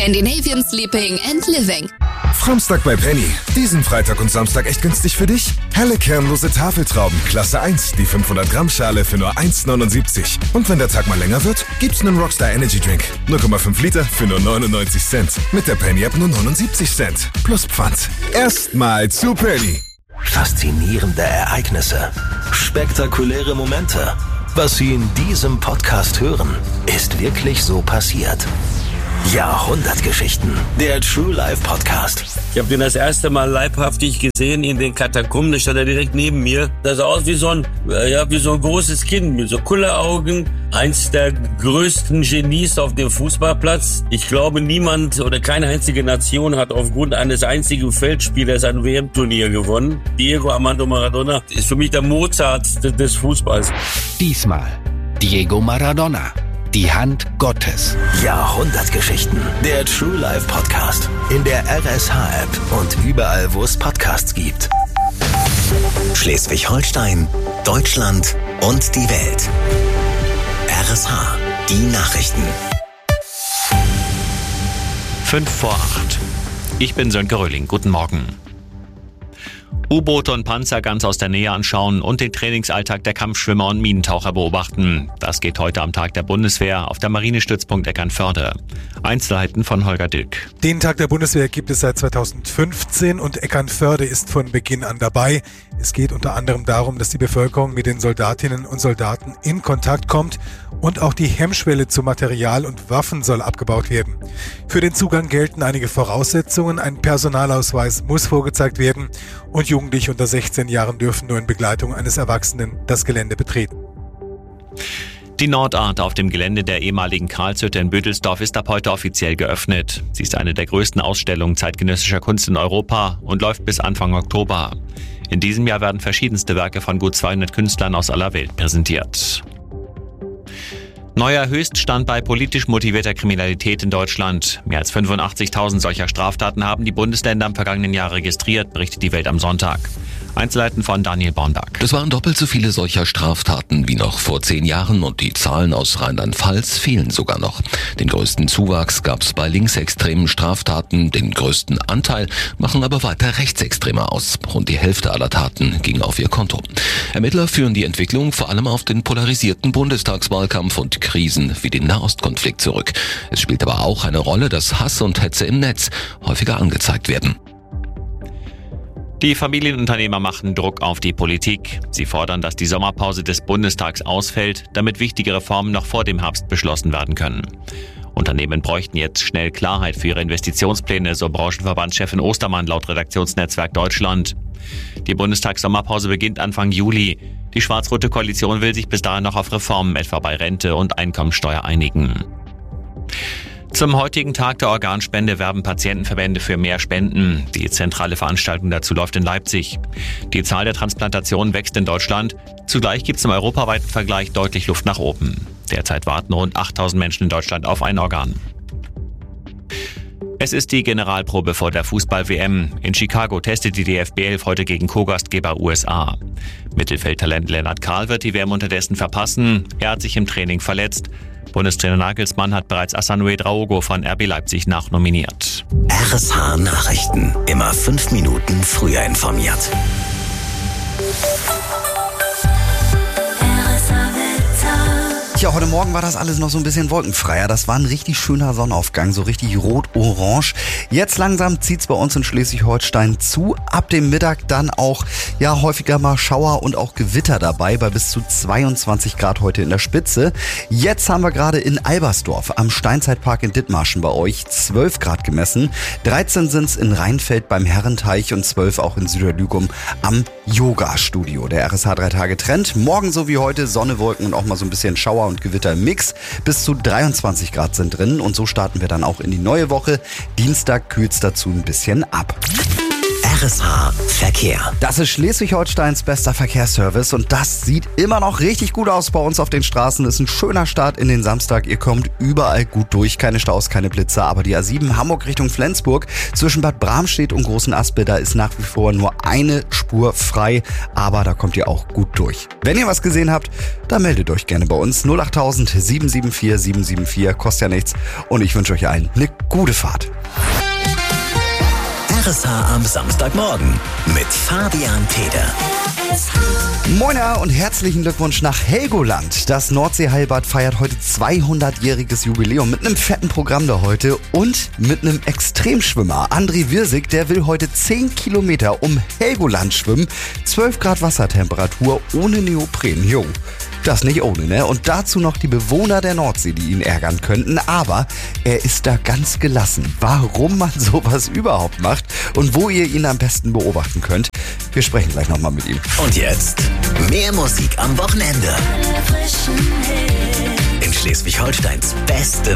Scandinavian Sleeping and Living. Framstag bei Penny. Diesen Freitag und Samstag echt günstig für dich? Helle kernlose Tafeltrauben, Klasse 1, die 500 Gramm Schale für nur 1,79. Und wenn der Tag mal länger wird, gibt's einen Rockstar Energy Drink. 0,5 Liter für nur 99 Cent. Mit der Penny App nur 79 Cent. Plus Pfand. Erstmal zu Penny. Faszinierende Ereignisse. Spektakuläre Momente. Was Sie in diesem Podcast hören, ist wirklich so passiert. Jahrhundertgeschichten. Der True Life Podcast. Ich habe den das erste Mal leibhaftig gesehen in den Katakomben. Da stand er direkt neben mir. Das sah aus wie so ein großes Kind mit so Kulleraugen. Eins der größten Genies auf dem Fußballplatz. Ich glaube, niemand oder keine einzige Nation hat aufgrund eines einzigen Feldspielers ein WM-Turnier gewonnen. Diego Armando Maradona ist für mich der Mozart des Fußballs. Diesmal Diego Maradona. Die Hand Gottes. Jahrhundertgeschichten. Der True Life Podcast. In der RSH-App und überall, wo es Podcasts gibt. Schleswig-Holstein, Deutschland und die Welt. RSH. Die Nachrichten. 5:08. Ich bin Sönke Röhling. Guten Morgen. U-Boote und Panzer ganz aus der Nähe anschauen und den Trainingsalltag der Kampfschwimmer und Minentaucher beobachten. Das geht heute am Tag der Bundeswehr auf der Marinestützpunkt Eckernförde. Einzelheiten von Holger Dilk. Den Tag der Bundeswehr gibt es seit 2015 und Eckernförde ist von Beginn an dabei. Es geht unter anderem darum, dass die Bevölkerung mit den Soldatinnen und Soldaten in Kontakt kommt und auch die Hemmschwelle zu Material und Waffen soll abgebaut werden. Für den Zugang gelten einige Voraussetzungen. Ein Personalausweis muss vorgezeigt werden und Jugendliche unter 16 Jahren dürfen nur in Begleitung eines Erwachsenen das Gelände betreten. Die Nordart auf dem Gelände der ehemaligen Karlshütte in Bödelsdorf ist ab heute offiziell geöffnet. Sie ist eine der größten Ausstellungen zeitgenössischer Kunst in Europa und läuft bis Anfang Oktober. In diesem Jahr werden verschiedenste Werke von gut 200 Künstlern aus aller Welt präsentiert. Neuer Höchststand bei politisch motivierter Kriminalität in Deutschland. Mehr als 85.000 solcher Straftaten haben die Bundesländer im vergangenen Jahr registriert, berichtet die Welt am Sonntag. Einzelheiten von Daniel Bornberg. Es waren doppelt so viele solcher Straftaten wie noch vor 10 Jahren und die Zahlen aus Rheinland-Pfalz fehlen sogar noch. Den größten Zuwachs gab es bei linksextremen Straftaten, den größten Anteil machen aber weiter Rechtsextreme aus. Rund die Hälfte aller Taten ging auf ihr Konto. Ermittler führen die Entwicklung vor allem auf den polarisierten Bundestagswahlkampf und Krisen wie den Nahostkonflikt zurück. Es spielt aber auch eine Rolle, dass Hass und Hetze im Netz häufiger angezeigt werden. Die Familienunternehmer machen Druck auf die Politik. Sie fordern, dass die Sommerpause des Bundestags ausfällt, damit wichtige Reformen noch vor dem Herbst beschlossen werden können. Unternehmen bräuchten jetzt schnell Klarheit für ihre Investitionspläne, so Branchenverbandschefin Ostermann laut Redaktionsnetzwerk Deutschland. Die Bundestagssommerpause beginnt Anfang Juli. Die schwarz-rote Koalition will sich bis dahin noch auf Reformen, etwa bei Rente und Einkommensteuer, einigen. Zum heutigen Tag der Organspende werben Patientenverbände für mehr Spenden. Die zentrale Veranstaltung dazu läuft in Leipzig. Die Zahl der Transplantationen wächst in Deutschland. Zugleich gibt es im europaweiten Vergleich deutlich Luft nach oben. Derzeit warten rund 8.000 Menschen in Deutschland auf ein Organ. Es ist die Generalprobe vor der Fußball-WM. In Chicago testet die DFB 11 heute gegen Co-Gastgeber USA. Mittelfeldtalent Lennart Karl wird die WM unterdessen verpassen. Er hat sich im Training verletzt. Bundestrainer Nagelsmann hat bereits Assanue Draogo von RB Leipzig nachnominiert. RSH Nachrichten. Immer 5 Minuten früher informiert. Ja, heute Morgen war das alles noch so ein bisschen wolkenfreier. Das war ein richtig schöner Sonnenaufgang, so richtig rot-orange. Jetzt langsam zieht's bei uns in Schleswig-Holstein zu. Ab dem Mittag dann auch häufiger mal Schauer und auch Gewitter dabei, bei bis zu 22 Grad heute in der Spitze. Jetzt haben wir gerade in Albersdorf am Steinzeitpark in Dithmarschen bei euch 12 Grad gemessen. 13 sind's in Rheinfeld beim Herrenteich und 12 auch in Süderlügum am Yoga-Studio. Der RSH 3 Tage Trend. Morgen so wie heute Sonne, Wolken und auch mal so ein bisschen Schauer und Gewitter im Mix. Bis zu 23 Grad sind drin und so starten wir dann auch in die neue Woche. Dienstag kühlt's dazu ein bisschen ab. RSH Verkehr. Das ist Schleswig-Holsteins bester Verkehrsservice und das sieht immer noch richtig gut aus bei uns auf den Straßen. Ist ein schöner Start in den Samstag. Ihr kommt überall gut durch. Keine Staus, keine Blitzer. Aber die A7 Hamburg Richtung Flensburg zwischen Bad Bramstedt und Großen Aspe, da ist nach wie vor nur eine Spur frei. Aber da kommt ihr auch gut durch. Wenn ihr was gesehen habt, dann meldet euch gerne bei uns. 08000 774 774. Kostet ja nichts. Und ich wünsche euch allen eine gute Fahrt. RSH am Samstagmorgen mit Fabian Teder. Moina und herzlichen Glückwunsch nach Helgoland. Das Nordseeheilbad feiert heute 200-jähriges Jubiläum mit einem fetten Programm da heute und mit einem Extremschwimmer. André Wirsig, der will heute 10 Kilometer um Helgoland schwimmen. 12 Grad Wassertemperatur ohne Neopren. Jo. Das nicht ohne, ne? Und dazu noch die Bewohner der Nordsee, die ihn ärgern könnten. Aber er ist da ganz gelassen. Warum man sowas überhaupt macht und wo ihr ihn am besten beobachten könnt, wir sprechen gleich nochmal mit ihm. Und jetzt mehr Musik am Wochenende. In Schleswig-Holsteins beste